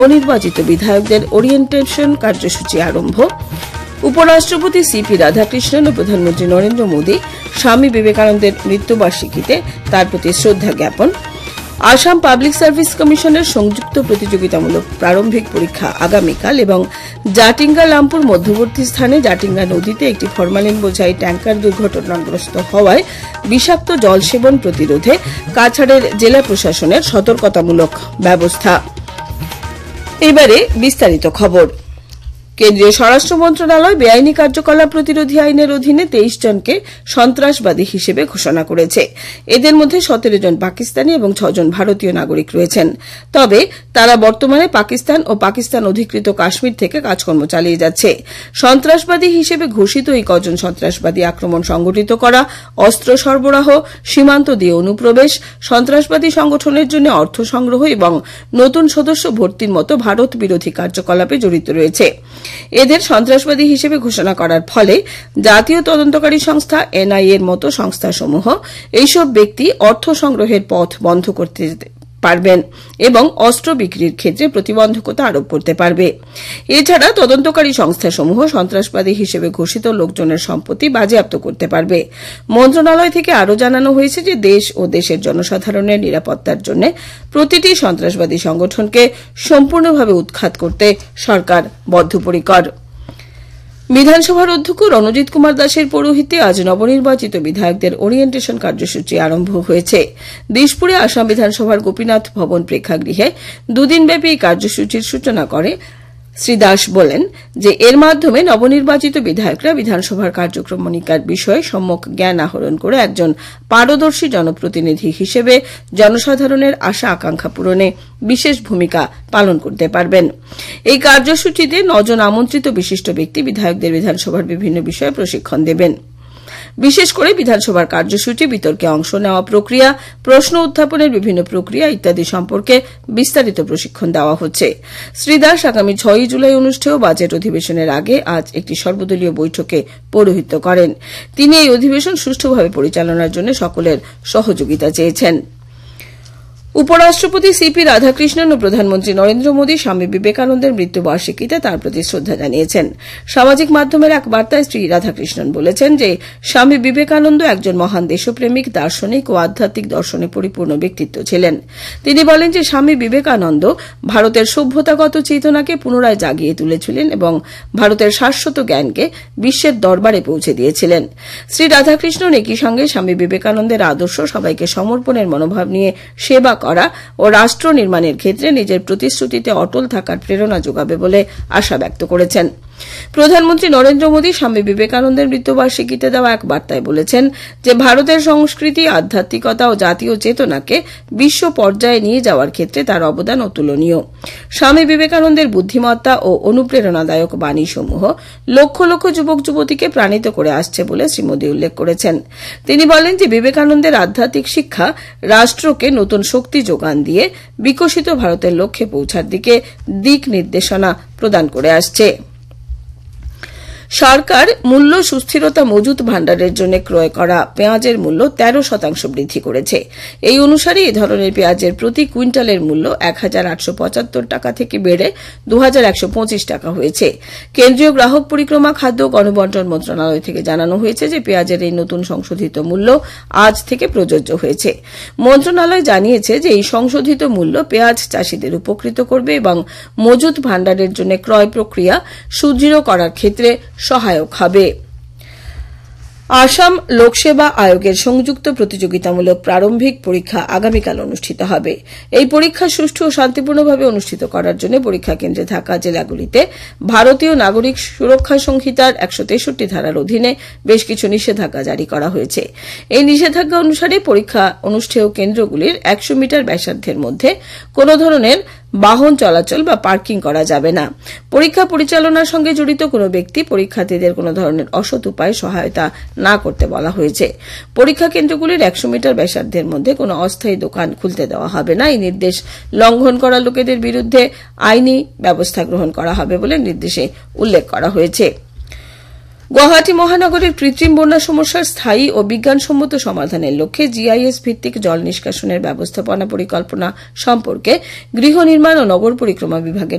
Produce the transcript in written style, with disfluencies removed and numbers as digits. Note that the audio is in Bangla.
অনির্বাচিত বিধায়কদের ওরিয়েন্টেশন কার্যসূচি আরম্ভ। উপরাষ্ট্রপতি সিপি রাধাকৃষ্ণন ও প্রধানমন্ত্রী নরেন্দ্র মোদী স্বামী বিবেকানন্দের মৃত্যুবার্ষিকীতে তার প্রতি শ্রদ্ধা জ্ঞাপন। আসাম পাবলিক সার্ভিস কমিশনের সংযুক্ত প্রতিযোগিতামূলক প্রারম্ভিক পরীক্ষা আগামীকাল এবং জাটিঙ্গা লামপুর মধ্যবর্তী স্থানে জাটিঙ্গা নদীতে একটি ফরমালিন বোঝাই ট্যাঙ্কার দুর্ঘটনাগ্রস্ত হওয়ায় বিষাক্ত জল সেবন প্রতিরোধে কাছাড়ের জেলা প্রশাসনের সতর্কতামূলক ব্যবস্থা। এবারে বিস্তারিত খবর। কেন্দ্রীয় স্বরাষ্ট্র মন্ত্রণালয় বেআইনি কার্যকলাপ প্রতিরোধী আইনের অধীনে 23 জনকে সন্ত্রাসবাদী হিসেবে ঘোষণা করেছে। এদের মধ্যে 17 জন পাকিস্তানি এবং 6 জন ভারতীয় নাগরিক রয়েছেন। তবে তারা বর্তমানে পাকিস্তান ও পাকিস্তান অধিকৃত কাশ্মীর থেকে কাজকর্ম চালিয়ে যাচ্ছে। সন্ত্রাসবাদী হিসেবে ঘোষিত এই কজন সন্ত্রাসবাদী আক্রমণ সংগঠিত করা, অস্ত্র সরবরাহ, সীমান্ত দিয়ে অনুপ্রবেশ, সন্ত্রাসবাদী সংগঠনের জন্য অর্থ সংগ্রহ এবং নতুন সদস্য ভর্তির মতো ভারত বিরোধী কার্যকলাপে জড়িত রয়েছে। এদের সন্ত্রাসবাদী হিসেবে ঘোষণা করার ফলে জাতীয় তদন্তকারী সংস্থা এনআইএ এর মতো সংস্থাসমূহ এইসব ব্যক্তি অর্থ সংগ্রহের পথ বন্ধ করতে পারবেন এবং অস্ত্র বিক্রির ক্ষেত্রে প্রতিবন্ধকতা আরোপ করতে পারবে। এছাড়া তদন্তকারী সংস্থাসমূহ সন্ত্রাসবাদী হিসেবে ঘোষিত লোকজনের সম্পত্তি বাজেয়াপ্ত করতে পারবে। মন্ত্রণালয় থেকে আরও জানানো হয়েছে যে দেশ ও দেশের জনসাধারণের নিরাপত্তার জন্য প্রতিটি সন্ত্রাসবাদী সংগঠনকে সম্পূর্ণভাবে উৎখাত করতে সরকার বদ্ধপরিকর। বিধানসভার অধ্যক্ষ রণজিৎ কুমার দাসের পৌরোহিত্যে আজ নবনির্বাচিত বিধায়কদের ওরিয়েন্টেশন কার্যসূচি আরম্ভ হয়েছে। দিশপুরে আসাম বিধানসভার গোপীনাথ ভবন প্রেক্ষাগৃহে দুদিনব্যাপী এই কার্যসূচির সূচনা করে শ্রী দাস বলেন যে এর মাধ্যমে নবনির্বাচিত বিধায়করা বিধানসভার কার্যক্রমণিকার বিষয়ে সম্যক জ্ঞান আহরণ করে একজন পারদর্শী জনপ্রতিনিধি হিসেবে জনসাধারণের আশা আকাঙ্ক্ষা পূরণে বিশেষ ভূমিকা পালন করতে পারবেন। এই কার্যসূচিতে 9 জন আমন্ত্রিত বিশিষ্ট ব্যক্তি বিধায়কদের বিধানসভার বিভিন্ন বিষয়ে প্রশিক্ষণ দেবেন। বিশেষ করে বিধানসভার কার্যসূচি, বিতর্কে অংশ নেওয়া প্রক্রিয়া, প্রশ্ন উত্থাপনের বিভিন্ন প্রক্রিয়া ইত্যাদি সম্পর্কে বিস্তারিত প্রশিক্ষণ দেওয়া হচ্ছে। শ্রী দাস আগামী 6 জুলাই অনুষ্ঠেয় বাজেট অধিবেশনের আগে আজ একটি সর্বদলীয় বৈঠকে পৌরোহিত্য করেন। তিনি এই অধিবেশন সুষ্ঠুভাবে পরিচালনার জন্য সকলের সহযোগিতা চেয়েছেন। উপরাষ্ট্রপতি সিপি রাধাকৃষ্ণন ও প্রধানমন্ত্রী নরেন্দ্র মোদী স্বামী বিবেকানন্দের মৃত্যুবার্ষিকীতে তার প্রতি শ্রদ্ধা জানিয়েছেন। সামাজিক মাধ্যমের এক বার্তায় শ্রী রাধাকৃষ্ণন বলেছেন যে স্বামী বিবেকানন্দ একজন মহান দেশপ্রেমিক, দার্শনিক ও আধ্যাত্মিক দর্শনে পরিপূর্ণ ব্যক্তিত্ব ছিলেন। তিনি বলেন যে স্বামী বিবেকানন্দ ভারতের সভ্যতাগত চেতনাকে পুনরায় জাগিয়ে তুলেছিলেন এবং ভারতের শাশ্বত জ্ঞানকে বিশ্বের দরবারে পৌঁছে দিয়েছিলেন। শ্রী রাধাকৃষ্ণন একই সঙ্গে স্বামী বিবেকানন্দের আদর্শ সবাইকে সমর্পণের মনোভাব নিয়ে সেবা করা ও রাষ্ট্র নির্মাণের ক্ষেত্রে নিজের প্রতিশ্রুতিতে অটল থাকার প্রেরণা যোগাবে বলে আশা ব্যক্ত করেছেন। প্রধানমন্ত্রী নরেন্দ্র মোদী স্বামী বিবেকানন্দের মৃত্যুবার্ষিকীতে দেওয়া এক বার্তায় বলেছেন যে ভারতের সংস্কৃতি, আধ্যাত্মিকতা ও জাতীয় চেতনাকে বিশ্ব পর্যায়ে নিয়ে যাওয়ার ক্ষেত্রে তার অবদান অতুলনীয়। স্বামী বিবেকানন্দের বুদ্ধিমত্তা ও অনুপ্রেরণাদায়ক বাণীসমূহ লক্ষ লক্ষ যুবক যুবতীকে প্রাণিত করে আসছে বলে শ্রী মোদী উল্লেখ করেছেন। তিনি বলেন যে বিবেকানন্দের আধ্যাত্মিক শিক্ষা রাষ্ট্রকে নতুন শক্তি যোগান দিয়ে বিকশিত ভারতের লক্ষ্যে পৌঁছার দিকে দিক নির্দেশনা প্রদান করে আসছে। সরকার মূল্য সুস্থিরতা মজুত ভাণ্ডারের জন্য ক্রয় করা পেঁয়াজের মূল্য 13% বৃদ্ধি করেছে। এই অনুসারে এই ধরনের পেঁয়াজের প্রতি কুইন্টালের মূল্য 1875 টাকা থেকে বেড়ে 2125 টাকা হয়েছে। কেন্দ্রীয় গ্রাহক পরিক্রমা, খাদ্য ও গণবণ্টন মন্ত্রণালয় থেকে জানানো হয়েছে যে পেঁয়াজের এই নতুন সংশোধিত মূল্য আজ থেকে প্রযোজ্য হয়েছে। মন্ত্রণালয় জানিয়েছে যে এই সংশোধিত মূল্য পেঁয়াজ চাষিদের উপকৃত করবে এবং মজুত ভাণ্ডারের জন্য ক্রয় প্রক্রিয়া সুদৃঢ় করার ক্ষেত্রে সহায়ক হবে। আসাম লোকসেবা আয়োগের সংযুক্ত প্রতিযোগিতামূলক প্রারম্ভিক পরীক্ষা আগামীকাল অনুষ্ঠিত হবে। এই পরীক্ষা সুষ্ঠু ও শান্তিপূর্ণভাবে অনুষ্ঠিত করার জন্য পরীক্ষা কেন্দ্রে থাকা জেলাগুলিতে ভারতীয় নাগরিক সুরক্ষা সংহিতার 163 ধারার অধীনে বেশ কিছু নিষেধাজ্ঞা জারি করা হয়েছে। এই নিষেধাজ্ঞা অনুসারে পরীক্ষা অনুষ্ঠেয় কেন্দ্রগুলির 100 মিটার ব্যাসার্ধের মধ্যে কোন ধরনের বাহন চলাচল বা পার্কিং করা যাবে না। পরীক্ষা পরিচালনার সঙ্গে জড়িত কোনো ব্যক্তি পরীক্ষার্থীদের কোনো ধরনের অসৎ উপায়ে সহায়তা না করতে বলা হয়েছে। পরীক্ষা কেন্দ্রগুলির 100 মিটার ব্যাসার্ধের মধ্যে কোনো অস্থায়ী দোকান খুলতে দেওয়া হবে না। এই নির্দেশ লঙ্ঘন করা লোকেদের বিরুদ্ধে আইনি ব্যবস্থা গ্রহণ করা হবে বলে নির্দেশে উল্লেখ করা হয়েছে। গুয়াহাটি মহানগরের কৃত্রিম বন্যা সমস্যার স্থায়ী ও বিজ্ঞানসম্মত সমাধানের লক্ষ্যে জিআইএস ভিত্তিক জল নিষ্কাশনের ব্যবস্থাপনা পরিকল্পনা সম্পর্কে গৃহ নির্মাণ ও নগর পরিক্রমা বিভাগের